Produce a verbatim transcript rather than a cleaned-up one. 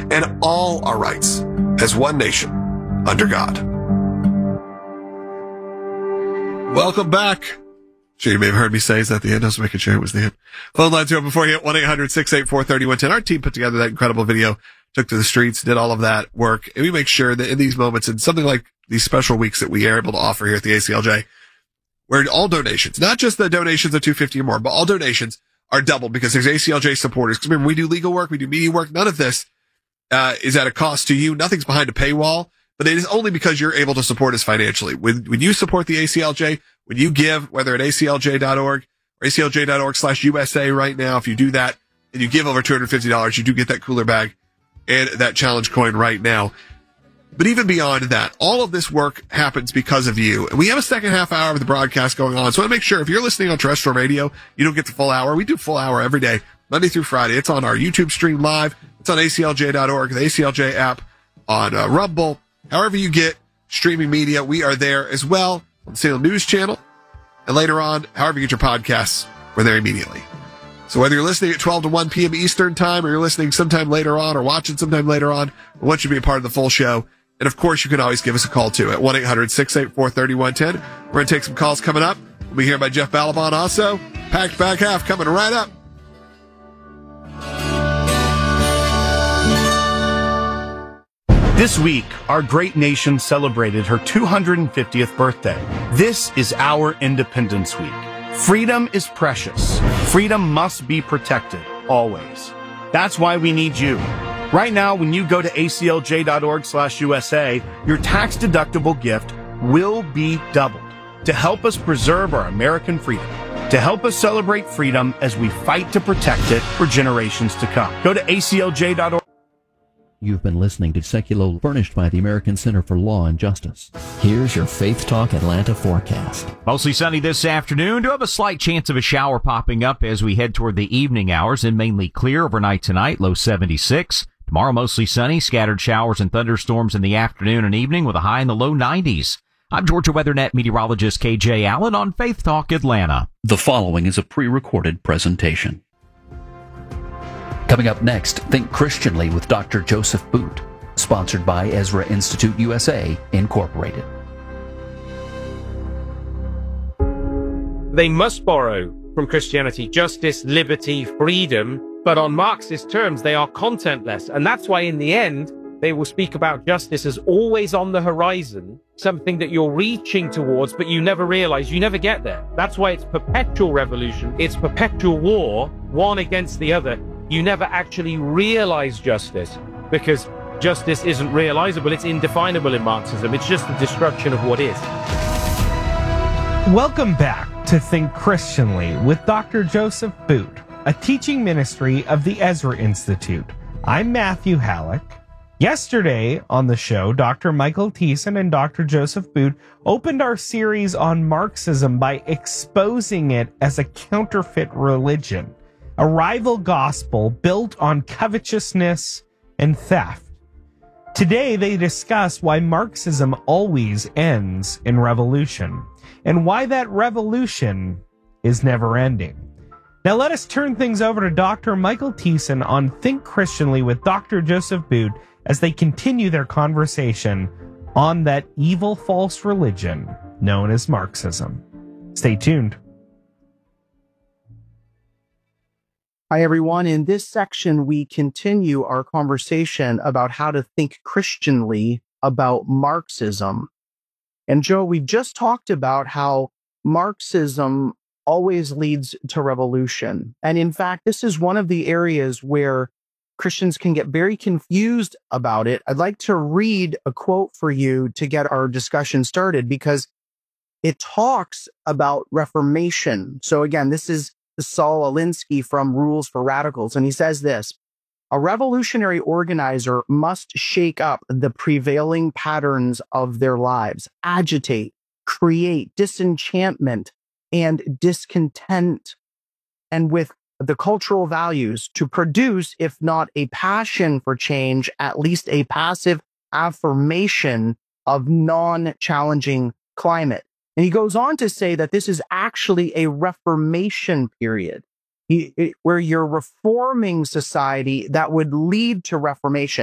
and all our rights as one nation under God. Welcome back. Sure, you may have heard me say is at the end. I was making sure it was the end. Phone lines are open for you at one eight hundred six eight four three one one zero. Our team put together that incredible video, took to the streets, did all of that work, and we make sure that in these moments, and something like these special weeks that we are able to offer here at the A C L J, where all donations, not just the donations of two hundred fifty dollars or more, but all donations are doubled because there's A C L J supporters. Because remember, we do legal work, we do media work. None of this uh, is at a cost to you. Nothing's behind a paywall, but it is only because you're able to support us financially. When, when you support the A C L J, when you give, whether at A C L J dot org or A C L J dot org slash U S A right now, if you do that and you give over two hundred fifty dollars, you do get that cooler bag and that challenge coin right now. But even beyond that, all of this work happens because of you. And we have a second half hour of the broadcast going on. So I want to make sure if you're listening on terrestrial radio, you don't get the full hour. We do full hour every day, Monday through Friday. It's on our YouTube stream live. It's on A C L J dot org, the A C L J app, on uh, Rumble. However you get streaming media, we are there as well on the Salem News Channel. And later on, however you get your podcasts, we're there immediately. So whether you're listening at twelve to one p.m. Eastern time or you're listening sometime later on or watching sometime later on, we want you to be a part of the full show. And of course, you can always give us a call too at one eight hundred six eight four three one one zero. We're going to take some calls coming up. We'll be here by Jeff Balaban also. Packed back half coming right up. This week, our great nation celebrated her two hundred fiftieth birthday. This is our Independence Week. Freedom is precious. Freedom must be protected, always. That's why we need you. Right now, when you go to A C L J dot org slash U S A, your tax-deductible gift will be doubled to help us preserve our American freedom, to help us celebrate freedom as we fight to protect it for generations to come. Go to A C L J dot org. You've been listening to Seculo, furnished by the American Center for Law and Justice. Here's your Faith Talk Atlanta forecast. Mostly sunny this afternoon. Do have a slight chance of a shower popping up as we head toward the evening hours, and mainly clear overnight tonight, low seventy-six. Tomorrow mostly sunny, scattered showers and thunderstorms in the afternoon and evening with a high in the low nineties. I'm Georgia WeatherNet meteorologist K J Allen on Faith Talk Atlanta. The following is a pre-recorded presentation. Coming up next, Think Christianly with Doctor Joseph Boot, sponsored by Ezra Institute U S A, Incorporated. They must borrow from Christianity justice, liberty, freedom, but on Marxist terms, they are contentless. And that's why in the end, they will speak about justice as always on the horizon, something that you're reaching towards, but you never realize you never get there. That's why it's perpetual revolution. It's perpetual war, one against the other. You never actually realize justice because justice isn't realizable. It's indefinable in Marxism. It's just the destruction of what is. Welcome back to Think Christianly with Doctor Joseph Boot, a teaching ministry of the Ezra Institute. I'm Matthew Halleck. Yesterday on the show, Doctor Michael Thiessen and Doctor Joseph Boot opened our series on Marxism by exposing it as a counterfeit religion, a rival gospel built on covetousness and theft. Today, they discuss why Marxism always ends in revolution, and why that revolution is never ending. Now let us turn things over to Doctor Michael Thiessen on Think Christianly with Doctor Joseph Boot as they continue their conversation on that evil false religion known as Marxism. Stay tuned. Hi, everyone. In this section, we continue our conversation about how to think Christianly about Marxism. And Joe, we've just talked about how Marxism always leads to revolution. And in fact, this is one of the areas where Christians can get very confused about it. I'd like to read a quote for you to get our discussion started because it talks about reformation. So again, this is Saul Alinsky from Rules for Radicals, and he says this: a revolutionary organizer must shake up the prevailing patterns of their lives, agitate, create disenchantment and discontent, and with the cultural values to produce, if not a passion for change, at least a passive affirmation of non-challenging climate. And he goes on to say that this is actually a reformation period he, it, where you're reforming society that would lead to reformation.